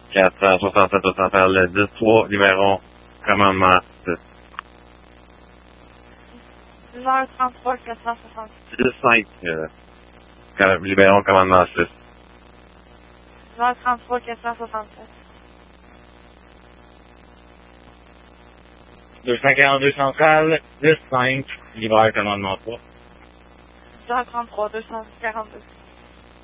467 au central 10, 3, libérons, commandement 6. 10h33, 466. 6, 5, libérons, commandement 6. 10h33, 467. 242 centrale, 10-5, libère commandement 3. 10h33, 242.